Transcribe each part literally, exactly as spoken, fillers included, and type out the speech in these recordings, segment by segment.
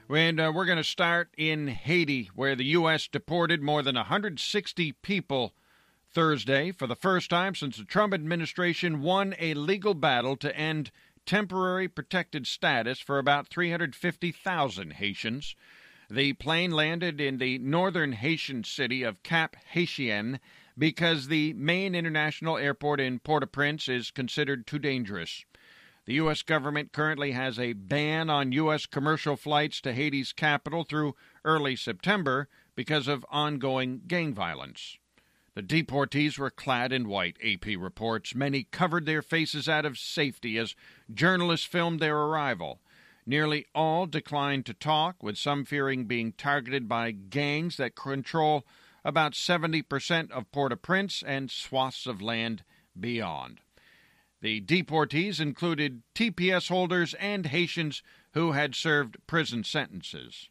And uh, we're going to start in Haiti, where the U S deported more than one hundred sixty people Thursday for the first time since the Trump administration won a legal battle to end temporary protected status for about three hundred fifty thousand Haitians. The plane landed in the northern Haitian city of Cap-Haitien because the main international airport in Port-au-Prince is considered too dangerous. The U S government currently has a ban on U S commercial flights to Haiti's capital through early September because of ongoing gang violence. The deportees were clad in white, A P reports. Many covered their faces out of safety as journalists filmed their arrival. Nearly all declined to talk, with some fearing being targeted by gangs that control about seventy percent of Port-au-Prince and swaths of land beyond. The deportees included T P S holders and Haitians who had served prison sentences.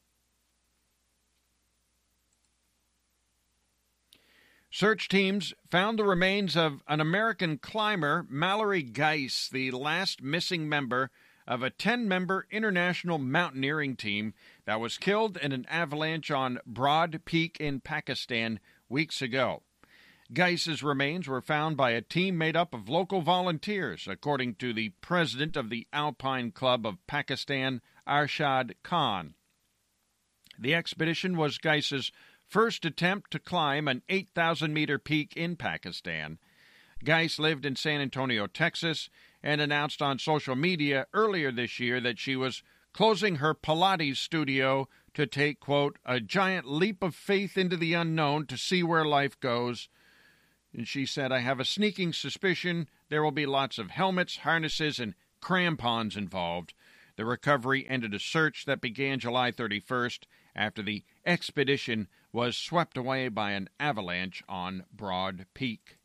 Search teams found the remains of an American climber, Mallory Geis, the last missing member of a ten-member international mountaineering team that was killed in an avalanche on Broad Peak in Pakistan weeks ago. Geis's remains were found by a team made up of local volunteers, according to the president of the Alpine Club of Pakistan, Arshad Khan. The expedition was Geis's first attempt to climb an eight thousand meter peak in Pakistan. Geis lived in San Antonio, Texas, and announced on social media earlier this year that she was closing her Pilates studio to take, quote, a giant leap of faith into the unknown to see where life goes. And she said, I have a sneaking suspicion there will be lots of helmets, harnesses, and crampons involved. The recovery ended a search that began July thirty-first after the expedition was swept away by an avalanche on Broad Peak.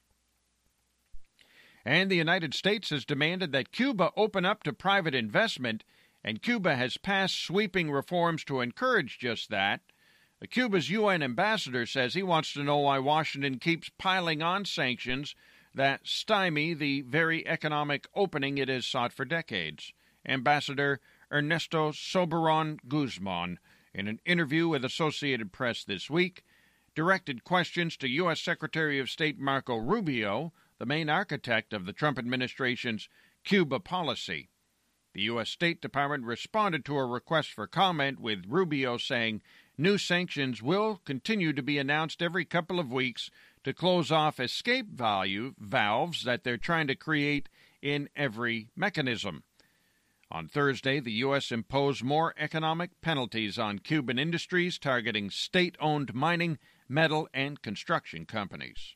And the United States has demanded that Cuba open up to private investment, and Cuba has passed sweeping reforms to encourage just that. Cuba's U N ambassador says he wants to know why Washington keeps piling on sanctions that stymie the very economic opening it has sought for decades. Ambassador Ernesto Soberon Guzman, in an interview with Associated Press this week, directed questions to U S Secretary of State Marco Rubio, the main architect of the Trump administration's Cuba policy. The U S State Department responded to a request for comment, with Rubio saying new sanctions will continue to be announced every couple of weeks to close off escape value valves that they're trying to create in every mechanism. On Thursday, the U S imposed more economic penalties on Cuban industries targeting state-owned mining, metal, and construction companies.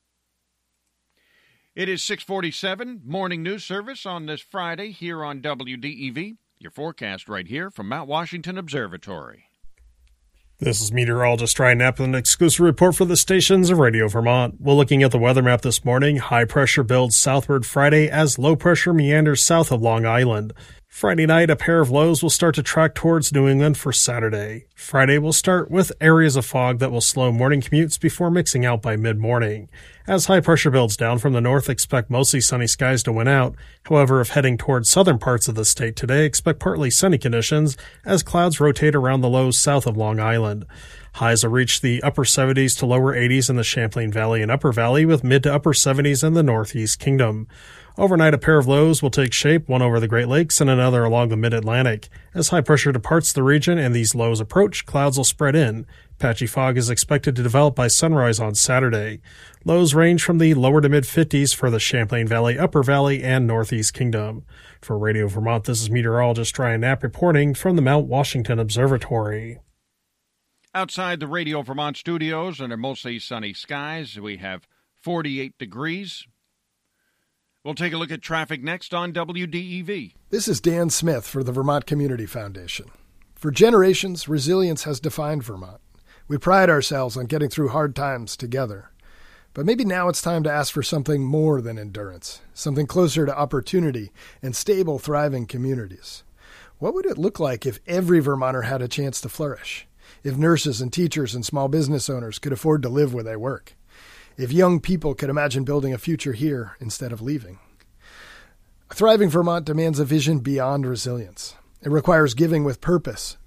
It is six forty-seven, morning news service on this Friday here on W D E V. Your forecast right here from Mount Washington Observatory. This is meteorologist Ryan Knapp with an exclusive report for the stations of Radio Vermont. We're looking at the weather map this morning. High pressure builds southward Friday as low pressure meanders south of Long Island. Friday night, a pair of lows will start to track towards New England for Saturday. Friday will start with areas of fog that will slow morning commutes before mixing out by mid-morning. As high pressure builds down from the north, expect mostly sunny skies to win out. However, if heading towards southern parts of the state today, expect partly sunny conditions as clouds rotate around the lows south of Long Island. Highs will reach the upper seventies to lower eighties in the Champlain Valley and Upper Valley, with mid to upper seventies in the Northeast Kingdom. Overnight, a pair of lows will take shape, one over the Great Lakes and another along the mid-Atlantic. As high pressure departs the region and these lows approach, clouds will spread in. Patchy fog is expected to develop by sunrise on Saturday. Lows range from the lower to mid-fifties for the Champlain Valley, Upper Valley, and Northeast Kingdom. For Radio Vermont, this is meteorologist Ryan Knapp reporting from the Mount Washington Observatory. Outside the Radio Vermont studios, under mostly sunny skies, we have forty-eight degrees. We'll take a look at traffic next on W D E V. This is Dan Smith for the Vermont Community Foundation. For generations, resilience has defined Vermont. We pride ourselves on getting through hard times together. But maybe now it's time to ask for something more than endurance, something closer to opportunity and stable, thriving communities. What would it look like if every Vermonter had a chance to flourish? If nurses and teachers and small business owners could afford to live where they work? If young people could imagine building a future here instead of leaving? A thriving Vermont demands a vision beyond resilience. It requires giving with purpose,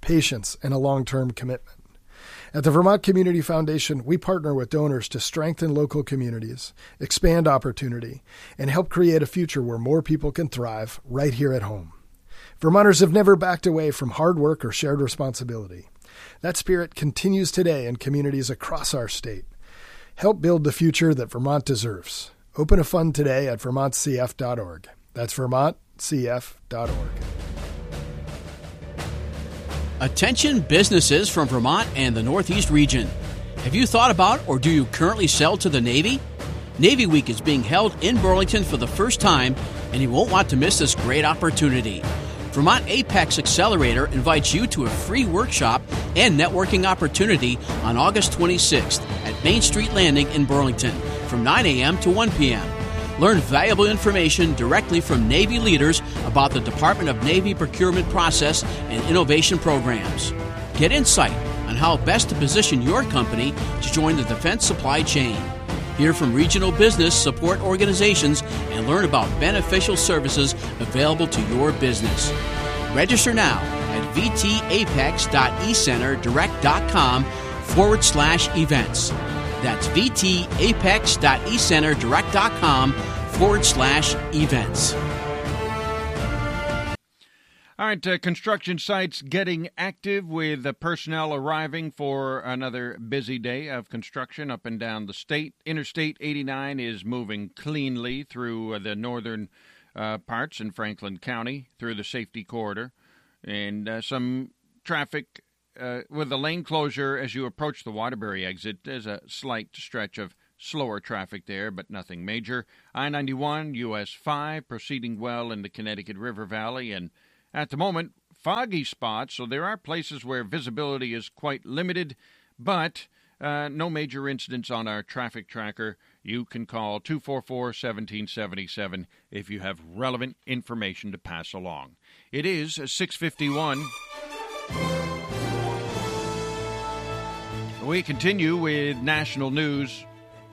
patience, and a long-term commitment. At the Vermont Community Foundation, we partner with donors to strengthen local communities, expand opportunity, and help create a future where more people can thrive right here at home. Vermonters have never backed away from hard work or shared responsibility. That spirit continues today in communities across our state. Help build the future that Vermont deserves. Open a fund today at vermont c f dot org. That's vermont c f dot org. Attention businesses from Vermont and the Northeast region. Have you thought about or do you currently sell to the Navy? Navy Week is being held in Burlington for the first time, and you won't want to miss this great opportunity. Vermont Apex Accelerator invites you to a free workshop and networking opportunity on August twenty-sixth at Main Street Landing in Burlington from nine a.m. to one p.m. Learn valuable information directly from Navy leaders about the Department of Navy procurement process and innovation programs. Get insight on how best to position your company to join the defense supply chain. Hear from regional business support organizations and learn about beneficial services available to your business. Register now at vtapex.ecenterdirect.com forward slash events. That's vtapex.ecenterdirect.com forward slash events. All right, uh, construction sites getting active with the personnel arriving for another busy day of construction up and down the state. Interstate eighty-nine is moving cleanly through uh, the northern uh, parts in Franklin County through the safety corridor, and uh, some traffic uh, with the lane closure as you approach the Waterbury exit. There's a slight stretch of slower traffic there, but nothing major. I ninety-one, U S five proceeding well in the Connecticut River Valley, and at the moment, foggy spots, so there are places where visibility is quite limited, but uh, no major incidents on our traffic tracker. You can call two four four, one seven seven seven if you have relevant information to pass along. It is six fifty-one. We continue with national news.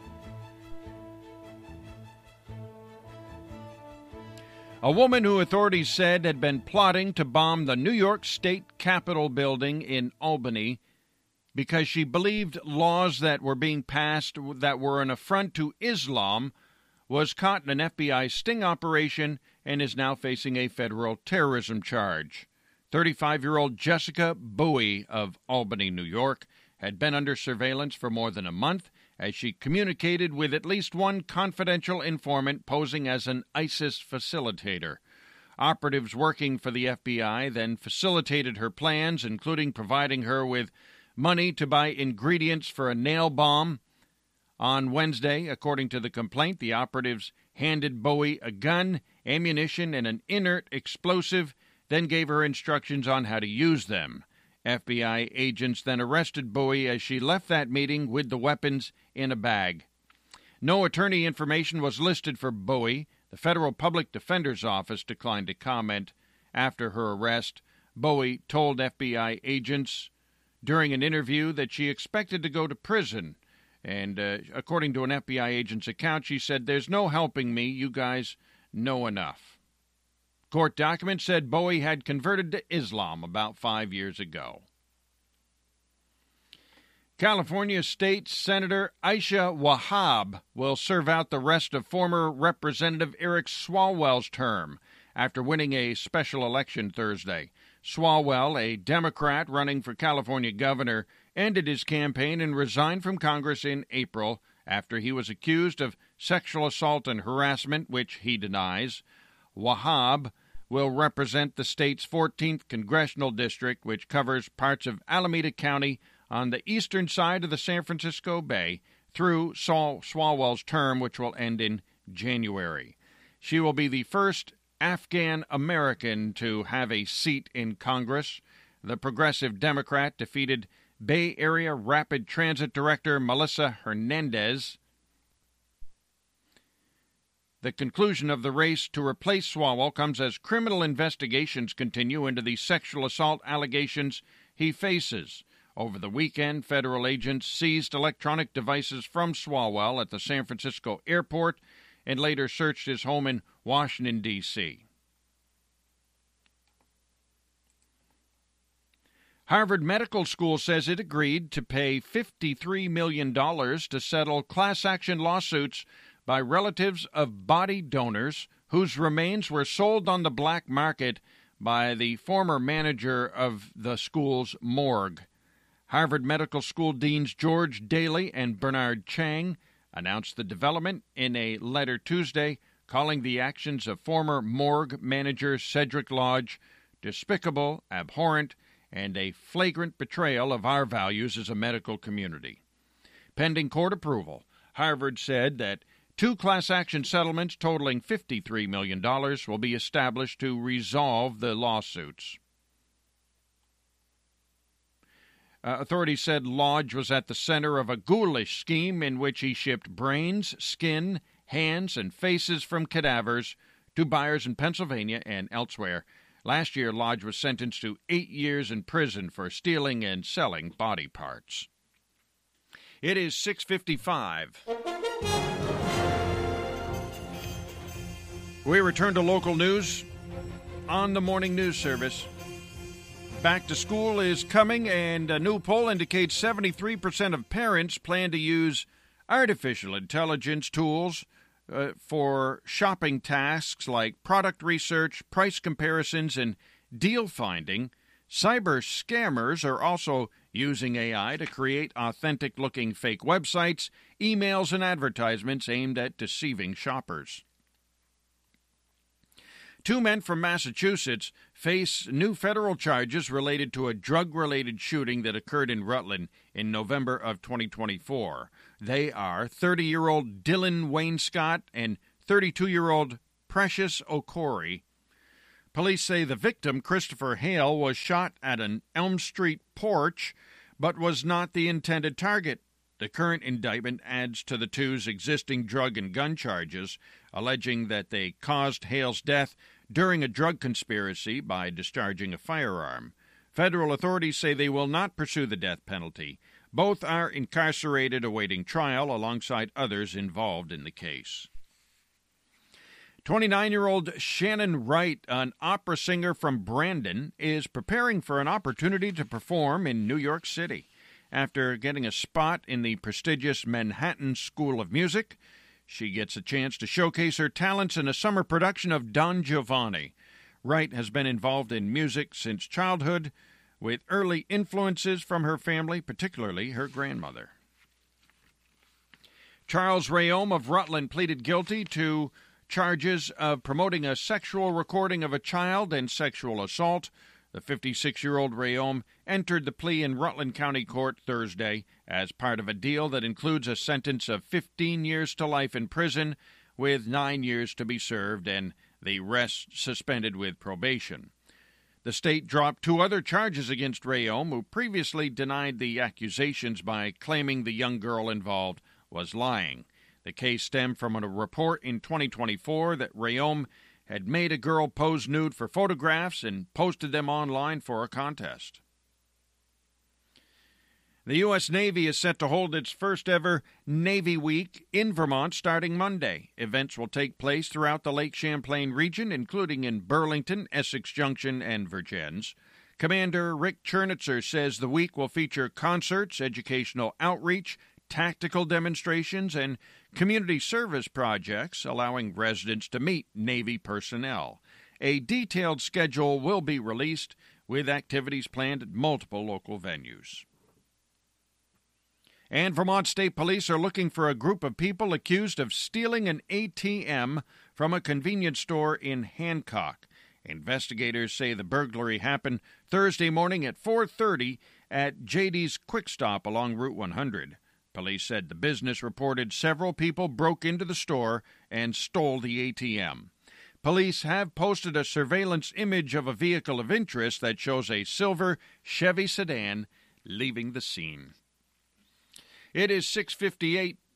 A woman who authorities said had been plotting to bomb the New York State Capitol building in Albany because she believed laws that were being passed that were an affront to Islam was caught in an F B I sting operation and is now facing a federal terrorism charge. thirty-five-year-old Jessica Bowie of Albany, New York, had been under surveillance for more than a month as she communicated with at least one confidential informant posing as an ISIS facilitator. Operatives working for the F B I then facilitated her plans, including providing her with money to buy ingredients for a nail bomb. On Wednesday, according to the complaint, the operatives handed Bowie a gun, ammunition, and an inert explosive, then gave her instructions on how to use them. F B I agents then arrested Bowie as she left that meeting with the weapons in a bag. No attorney information was listed for Bowie. The Federal Public Defender's Office declined to comment. After her arrest, Bowie told F B I agents during an interview that she expected to go to prison. And uh, according to an F B I agent's account, she said, "There's no helping me. You guys know enough." Court documents said Bowie had converted to Islam about five years ago. California State Senator Aisha Wahab will serve out the rest of former Representative Eric Swalwell's term after winning a special election Thursday. Swalwell, a Democrat running for California governor, ended his campaign and resigned from Congress in April after he was accused of sexual assault and harassment, which he denies. Wahab will represent the state's fourteenth congressional district, which covers parts of Alameda County on the eastern side of the San Francisco Bay, through Saul Swalwell's term, which will end in January. She will be the first Afghan-American to have a seat in Congress. The Progressive Democrat defeated Bay Area Rapid Transit Director Melissa Hernandez. The conclusion of the race to replace Swalwell comes as criminal investigations continue into the sexual assault allegations he faces. Over the weekend, federal agents seized electronic devices from Swalwell at the San Francisco airport and later searched his home in Washington, D C Harvard Medical School says it agreed to pay fifty-three million dollars to settle class action lawsuits by relatives of body donors whose remains were sold on the black market by the former manager of the school's morgue. Harvard Medical School deans George Daly and Bernard Chang announced the development in a letter Tuesday, calling the actions of former morgue manager Cedric Lodge despicable, abhorrent, and a flagrant betrayal of our values as a medical community. Pending court approval, Harvard said that two class action settlements totaling fifty-three million dollars will be established to resolve the lawsuits. Uh, authorities said Lodge was at the center of a ghoulish scheme in which he shipped brains, skin, hands, and faces from cadavers to buyers in Pennsylvania and elsewhere. Last year, Lodge was sentenced to eight years in prison for stealing and selling body parts. It is six fifty-five. We return to local news on the Morning News Service. Back to school is coming, and a new poll indicates seventy-three percent of parents plan to use artificial intelligence tools uh, for shopping tasks like product research, price comparisons, and deal finding. Cyber scammers are also using A I to create authentic-looking fake websites, emails, and advertisements aimed at deceiving shoppers. Two men from Massachusetts face new federal charges related to a drug-related shooting that occurred in Rutland in November of twenty twenty-four. They are thirty-year-old Dylan Wainscott and thirty-two-year-old Precious O'Corey. Police say the victim, Christopher Hale, was shot at an Elm Street porch, but was not the intended target. The current indictment adds to the two's existing drug and gun charges, alleging that they caused Hale's death during a drug conspiracy by discharging a firearm. Federal authorities say they will not pursue the death penalty. Both are incarcerated awaiting trial alongside others involved in the case. twenty-nine-year-old Shannon Wright, an opera singer from Brandon, is preparing for an opportunity to perform in New York City. After getting a spot in the prestigious Manhattan School of Music, she gets a chance to showcase her talents in a summer production of Don Giovanni. Wright has been involved in music since childhood, with early influences from her family, particularly her grandmother. Charles Rayome of Rutland pleaded guilty to charges of promoting a sexual recording of a child and sexual assault. The fifty-six-year-old Rayome entered the plea in Rutland County Court Thursday as part of a deal that includes a sentence of fifteen years to life in prison, with nine years to be served and the rest suspended with probation. The state dropped two other charges against Rayome, who previously denied the accusations by claiming the young girl involved was lying. The case stemmed from a report in twenty twenty-four that Rayome had made a girl pose nude for photographs and posted them online for a contest. The U S Navy is set to hold its first-ever Navy Week in Vermont starting Monday. Events will take place throughout the Lake Champlain region, including in Burlington, Essex Junction, and Vergennes. Commander Rick Chernitzer says the week will feature concerts, educational outreach, tactical demonstrations, and community service projects, allowing residents to meet Navy personnel. A detailed schedule will be released, with activities planned at multiple local venues. And Vermont State Police are looking for a group of people accused of stealing an A T M from a convenience store in Hancock. Investigators say the burglary happened Thursday morning at four thirty at J D's Quick Stop along Route one hundred. Police said the business reported several people broke into the store and stole the A T M. Police have posted a surveillance image of a vehicle of interest that shows a silver Chevy sedan leaving the scene. It is six fifty-eight.